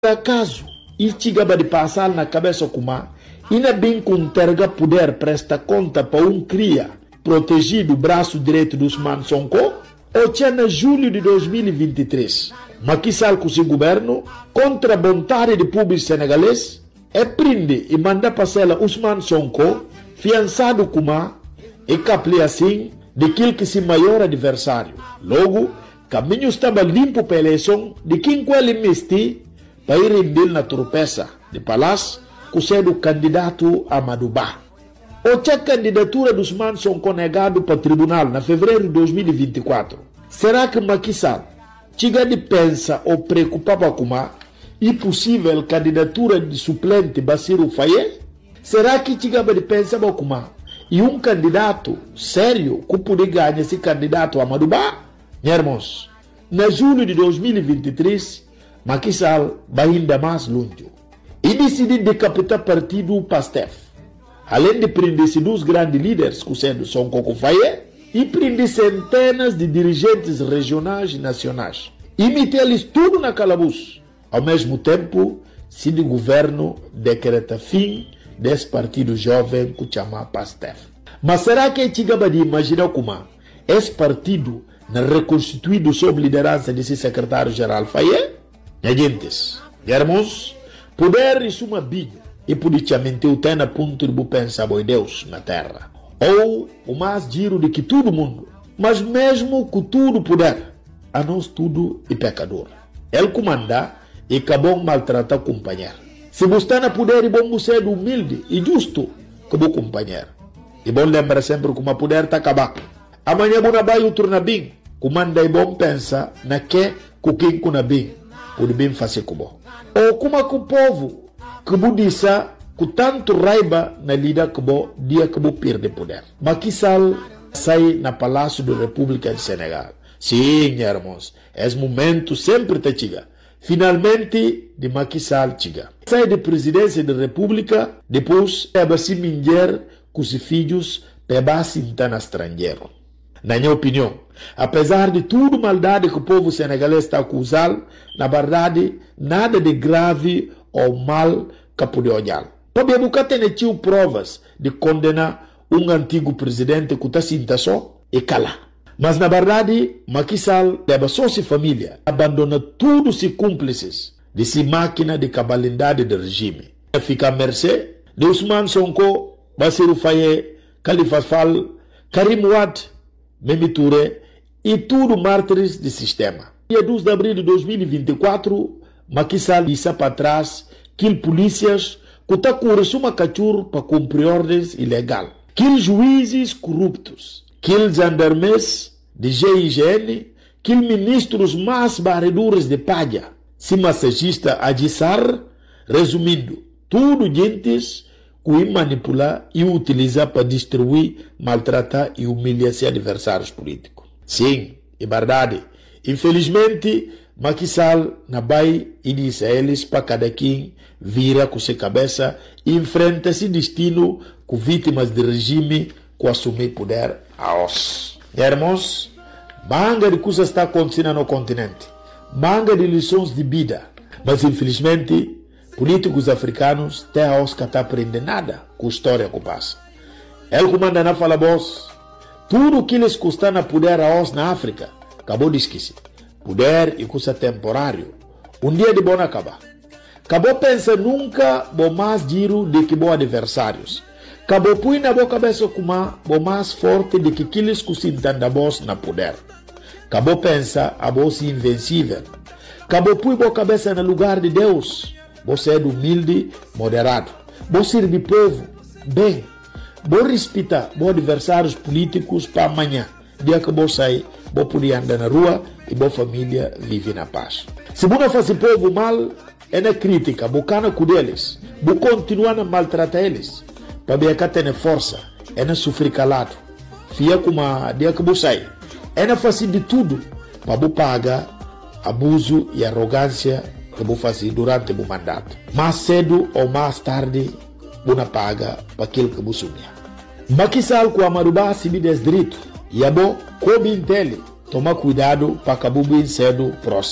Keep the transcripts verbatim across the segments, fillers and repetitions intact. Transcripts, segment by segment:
acaso e chegava de passar na cabeça kuma ainda bem com terga poder presta conta para um cria protegido o braço direito dos Ousmane Sonko ou tinha na julho de dois mil e vinte e três Macky Sall com seu governo contra a vontade do público senegalês é prende e manda passar Ousmane Sonko fiançado kuma e capli assim daquele que se maior adversário. Logo caminho estava limpo para a eleição de quem com ele mesti para ir render na tropeça de palácio com sendo candidato a Madouba. Ou tinha candidatura dos Ousmane Sonko negado para o tribunal na fevereiro de dois mil e vinte e quatro. Será que Macky Sall chega de pensa ou preocupava com a impossível candidatura de suplente Bassirou Faye? Será que chega de pensar com a e um candidato sério que poderia ganhar esse candidato a Madouba? Meus irmãos, na julho de dois mil e vinte e três, Macky Sall vai ainda mais longe e decidiu decapitar o partido PASTEF. Além de prender dois grandes líderes, como sendo Sonko Faye, e prender centenas de dirigentes regionais e nacionais. E meter-lhes tudo na calabouço. Ao mesmo tempo, se o governo decreta fim desse partido jovem que chama PASTEF. Mas será que é chegava de imaginar como esse partido não reconstituído sob liderança desse secretário-geral Faye? Agentes, irmãos, poder isso uma bilha e politicamente o tem a ponto de pensar em Deus na terra. Ou o mais giro de que todo mundo, mas mesmo com tudo poder, a nós tudo é pecador. Ele comanda e acabou maltratar o companheiro. Se você na poder, é bom ser humilde e justo como o companheiro. E bom lembrar sempre que o poder está acabado. Amanhã você vai outro na bem, comanda e bom pensa na que com quem com na bem. Pode bem fazer como. Ou como que o povo que disse com tanto raiva na lida que o dia que o perde poder. Macky Sall sai na Palácio da República de Senegal. Sim, irmãos, esse momento sempre te chega. Finalmente, de Macky Sall chega. Sai da presidência da República, depois é se minger com os filhos para se entrar no estrangeiro. Na minha opinião, apesar de tudo maldade que o povo senegalês está acusando, na verdade, nada de grave ou mal que pode olhar. Porque nunca tem tido provas de condenar um antigo presidente que está sinta só e cala. Mas na verdade, Macky Sall deve só sua família, abandona todos os cúmplices de sua máquina de cabalidade do regime. Fica à mercê de Ousmane Sonko, Bassirou Faye, Khalifa Sall, Karim Wade, Mimi Touré e tudo mártires do sistema. Dia dois de abril de dois mil e vinte e quatro, Macky Sall disse para trás que polícias que estão com uma cachorro para cumprir ordens ilegais, que juízes corruptos, que gendarmes de G I G N, que ministros mais barredores de palha, se massagista Adissar, resumindo, tudo gentes que manipular e utilizar para destruir, maltratar e humilhar seus adversários políticos. Sim, é verdade. Infelizmente, Macky Sall na vai e diz a eles para cada quem vira com sua cabeça e enfrenta esse destino com vítimas de regime que assumir poder a os. Irmãos, manga de coisas está acontecendo no continente, manga de lições de vida, mas infelizmente políticos africanos têm a os que não aprendem nada com a história que passa. Ele comanda na fala boss, tudo que eles custam a poder a os na África, acabou de esquecer. Poder e coisa temporário. Um dia de bom acabar. Acabou pensa nunca bom mais giro de que bom adversários. Acabou põe na boa cabeça como bom mais forte de que aqueles que se entendem boss na poder. Acabou pensa a boss invencível. Acabou põe boa cabeça no lugar de Deus. Você é humilde, moderado. Você serve povo, bem. Vou respeitar bom adversários políticos para amanhã. Dia que vou sair, vou poder andar na rua e boa família vive na paz. Se você faz o povo mal, é na crítica, bocana com eles, vou continuar a maltratar eles, para ver que tem força, é na sofrer calado, fia como a dia que vou sair, é na fazer de tudo, para você pagar abuso e arrogância que vou fazer durante o mandato. Mais cedo ou mais tarde, você paga para aquilo que você sonha. Macky Sall com a Madouba se me direito. E é bom, como entende, toma cuidado para acabar bem cedo próximo.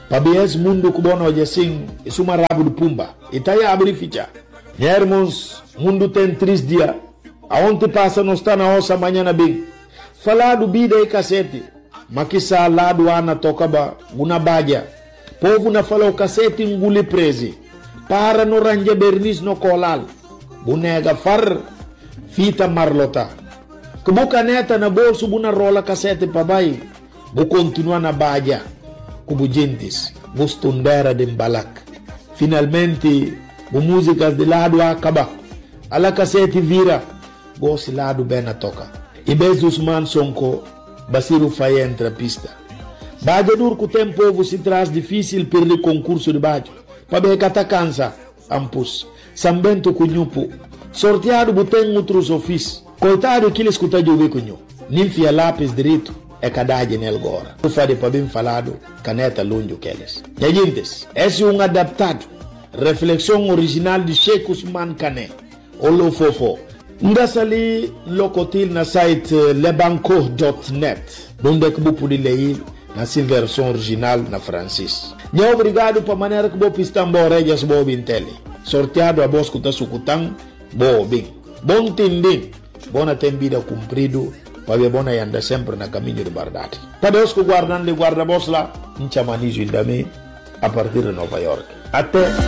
Pabies mundo kubono hoje assim, isso uma rabo de pumba. E tá aí abrir ficha. Irmãos, mundo tem três dias. Aonde passa não está na ossa amanhã na bem. Falar do vida e cacete. Makisa lado ana tocaba una badia. Povo na fala o cacete engule prese. Para no ranje bernis no kolal. Bunega far fita marlota. Kubuka neta na bolso buna rola cacete pabai. Bu continua na badia. Kubu gentis. Bustundera de balak. Finalmente, bu músicas de lado acaba. Ala cacete vira. Gosi lado bena toca. E bez Usman Sonko. Basiru Faye entra pista. Badia dur que o tempo se traz difícil perder concurso de Badia. Pabe kata cansa. Ampus. Sambento cunhupo. Sorteado botém outros ofícios. Coitado que ele escuta de ouvir cunhu. Ninfia lápis direito. É cadade nele agora. O fade para bem falado. Caneta longe que eles. E gente, esse é um adaptado. Reflexão original de Sheikh Usman Kane. Olo fofo. Ndasali locotil na site lebanco ponto net. Donde que vous pouvez ler na sua versão original na francês. E obrigado para maneira que você pistam bo rejas bo bintele. Sorteado a vos kuta sukutang bo bem. Bom tendem. Bona tem vida cumprido. Para bona anda sempre na caminho de verdade. Para Deus que guardando de guarda-vos lá, em chamanizo indame a partir de Nova York. Até